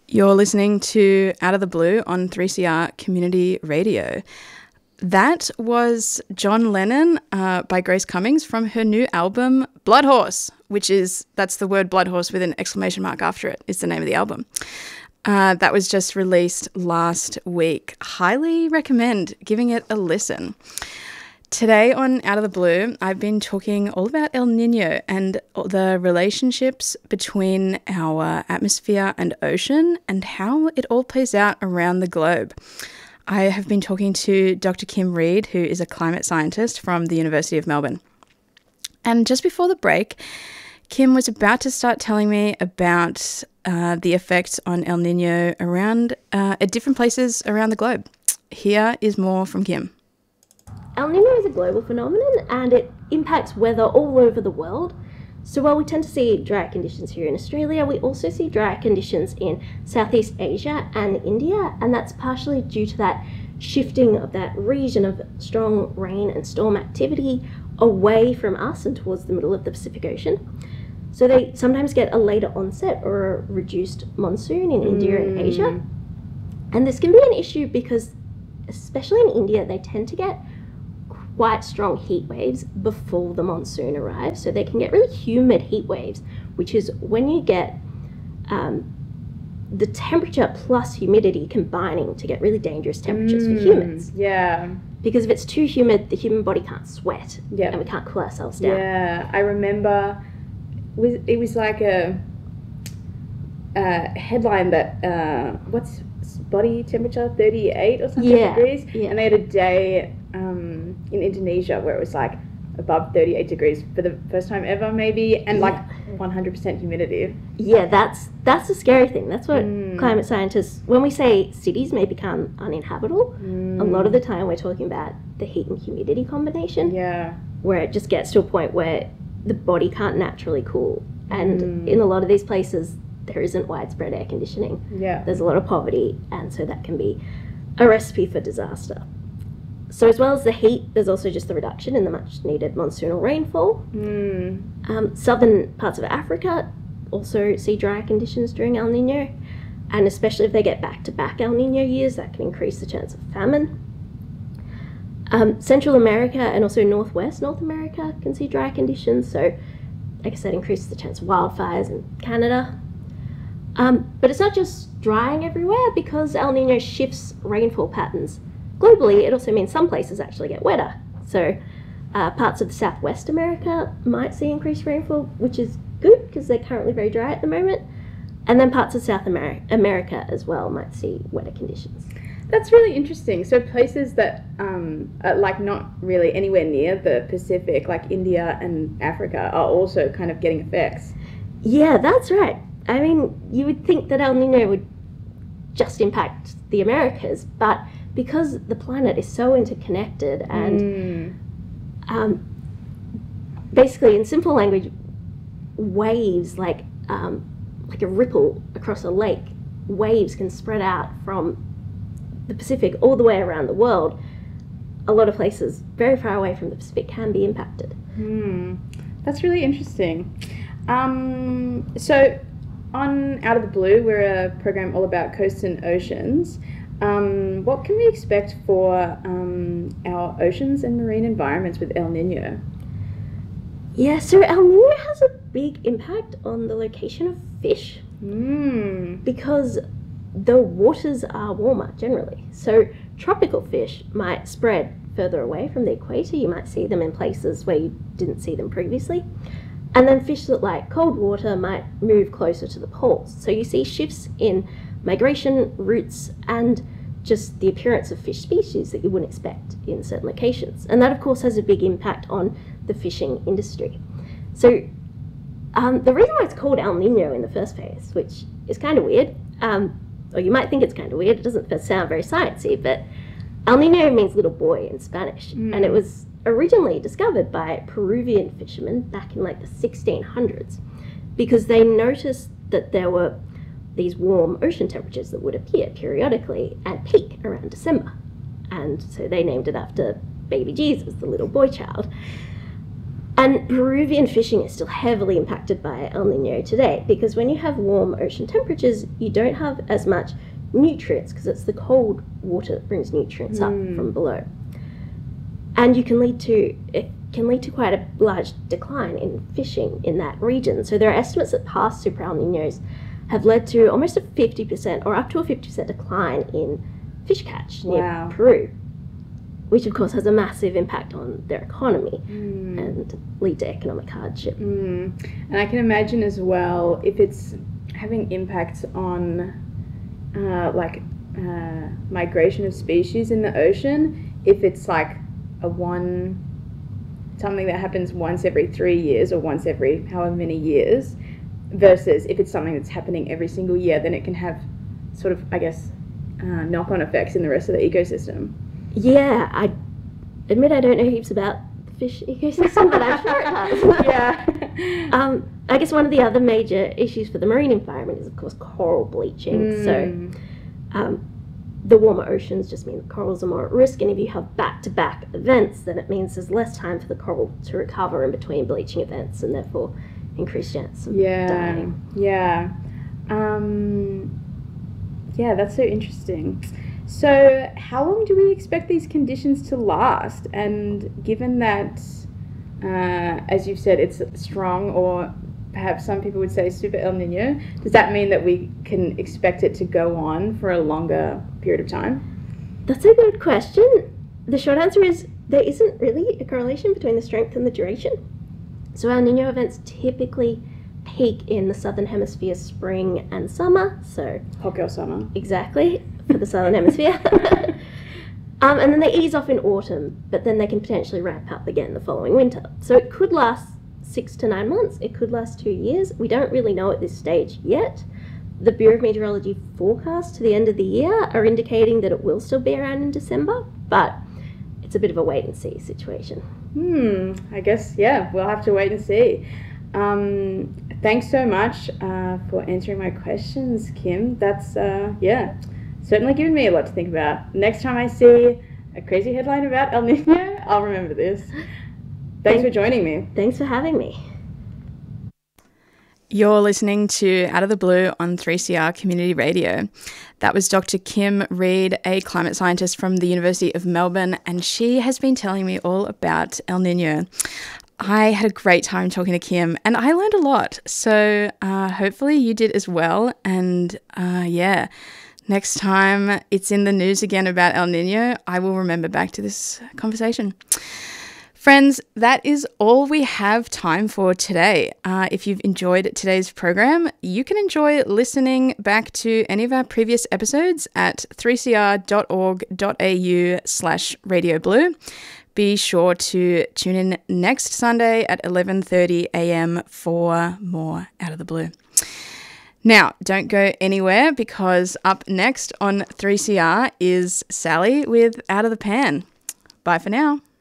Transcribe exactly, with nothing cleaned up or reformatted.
You're listening to Out of the Blue on three C R Community Radio. That was John Lennon uh, by Grace Cummings from her new album Blood Horse, which is, that's the word Blood Horse with an exclamation mark after it, is the name of the album. Uh, that was just released last week. Highly recommend giving it a listen. Today on Out of the Blue, I've been talking all about El Nino and the relationships between our atmosphere and ocean and how it all plays out around the globe. I have been talking to Doctor Kim Reid, who is a climate scientist from the University of Melbourne. And just before the break, Kim was about to start telling me about uh, the effects on El Nino around uh, at different places around the globe. Here is more from Kim. El Nino is a global phenomenon and it impacts weather all over the world. So while we tend to see dry conditions here in Australia, we also see dry conditions in Southeast Asia and India, and that's partially due to that shifting of that region of strong rain and storm activity away from us and towards the middle of the Pacific Ocean. So they sometimes get a later onset or a reduced monsoon in India Mm. and Asia. And this can be an issue because, especially in India, they tend to get quite strong heat waves before the monsoon arrives. So they can get really humid heat waves, which is when you get um, the temperature plus humidity combining to get really dangerous temperatures Mm, for humans. Yeah. Because if it's too humid, the human body can't sweat Yeah. and we can't cool ourselves down. Yeah. I remember was it was like a, a headline that uh, what's body temperature thirty-eight or something Yeah, degrees, yeah. and they had a day um, in Indonesia where it was like above thirty-eight degrees for the first time ever, maybe, and like one hundred percent humidity. Yeah, that's that's the scary thing. That's what Mm. climate scientists, when we say cities may become uninhabitable, a lot of the time we're talking about the heat and humidity combination, Yeah. where it just gets to a point where the body can't naturally cool. And Mm. in a lot of these places, there isn't widespread air conditioning. Yeah. There's a lot of poverty, and so that can be a recipe for disaster. So as well as the heat, there's also just the reduction in the much needed monsoonal rainfall. Mm. Um, southern parts of Africa also see dry conditions during El Nino, and especially if they get back-to-back El Nino years, that can increase the chance of famine. Um, Central America and also Northwest North America can see dry conditions, so like I said, increases the chance of wildfires in Canada. Um, but it's not just drying everywhere, because El Nino shifts rainfall patterns globally. It also means some places actually get wetter. So uh, parts of the Southwest America might see increased rainfall, which is good because they're currently very dry at the moment. And then parts of South Amer- America as well might see wetter conditions. That's really interesting. So places that um, are like not really anywhere near the Pacific, like India and Africa, are also kind of getting effects. Yeah, that's right. I mean, you would think that El Nino would just impact the Americas, but because the planet is so interconnected and Mm. um, basically, in simple language, waves like um, like a ripple across a lake, waves can spread out from the Pacific all the way around the world. A lot of places very far away from the Pacific can be impacted. Hmm. That's really interesting. Um, so on Out of the Blue, we're a program all about coasts and oceans. Um, what can we expect for um, our oceans and marine environments with El Nino? Yeah, so El Nino has a big impact on the location of fish Hmm. because the waters are warmer generally. So tropical fish might spread further away from the equator. You might see them in places where you didn't see them previously. And then fish that like cold water might move closer to the poles. So you see shifts in migration routes and just the appearance of fish species that you wouldn't expect in certain locations. And that, of course, has a big impact on the fishing industry. So um, the reason why it's called El Nino in the first place, which is kind of weird, um, or you might think it's kind of weird, it doesn't sound very sciencey, but El Nino means little boy in Spanish, Mm. and it was originally discovered by Peruvian fishermen back in like the sixteen hundreds because they noticed that there were these warm ocean temperatures that would appear periodically and peak around December. And so they named it after baby Jesus, the little boy child. And Peruvian fishing is still heavily impacted by El Nino today, because when you have warm ocean temperatures, you don't have as much nutrients, because it's the cold water that brings nutrients up Mm. from below. And you can lead to it can lead to quite a large decline in fishing in that region. So there are estimates that past super El Ninos have led to almost a fifty percent or up to a fifty percent decline in fish catch near Wow. Peru, which of course has a massive impact on their economy Mm. and lead to economic hardship. Mm. And I can imagine as well, if it's having impacts on uh, like uh, migration of species in the ocean, if it's like a one, something that happens once every three years or once every however many years, versus if it's something that's happening every single year, then it can have sort of, I guess, uh, knock-on effects in the rest of the ecosystem. Yeah, I admit I don't know heaps about the fish ecosystem, but I'm sure it does. Yeah. Um, I guess one of the other major issues for the marine environment is, of course, coral bleaching. So Mm. um, the warmer oceans just mean that corals are more at risk, and if you have back-to-back events, then it means there's less time for the coral to recover in between bleaching events, and therefore increased chance of Yeah, dying. yeah. Um, yeah, that's so interesting. So how long do we expect these conditions to last? And given that, uh, as you've said, it's strong, or perhaps some people would say super El Nino, does that mean that we can expect it to go on for a longer period of time? That's a good question. The short answer is there isn't really a correlation between the strength and the duration. So El Nino events typically peak in the southern hemisphere spring and summer, so Hot girl summer. exactly for the southern hemisphere. um, and then they ease off in autumn, but then they can potentially ramp up again the following winter. So it could last six to nine months, it could last two years. We don't really know at this stage yet. The Bureau of Meteorology forecasts to the end of the year are indicating that it will still be around in December, but it's a bit of a wait and see situation. Hmm, I guess, yeah, we'll have to wait and see. Um, thanks so much uh, for answering my questions, Kim. That's, uh, yeah, certainly given me a lot to think about. Next time I see a crazy headline about El Nino, I'll remember this. Thanks for joining me. Thanks for having me. You're listening to Out of the Blue on three C R Community Radio. That was Doctor Kim Reid, a climate scientist from the University of Melbourne, and she has been telling me all about El Nino. I had a great time talking to Kim, and I learned a lot. So uh, hopefully you did as well. And uh, yeah, next time it's in the news again about El Nino, I will remember back to this conversation. Friends, that is all we have time for today. Uh, if you've enjoyed today's program, you can enjoy listening back to any of our previous episodes at three c r dot org dot a u slash radio blue. Be sure to tune in next Sunday at eleven thirty a m for more Out of the Blue. Now, don't go anywhere, because up next on three C R is Sally with Out of the Pan. Bye for now.